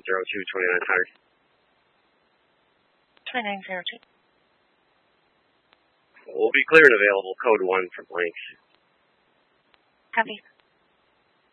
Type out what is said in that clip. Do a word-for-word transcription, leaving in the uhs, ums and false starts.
zero two, twenty-nine hundred. twenty-nine zero two. We'll be clear and available. Code one from Link. Copy.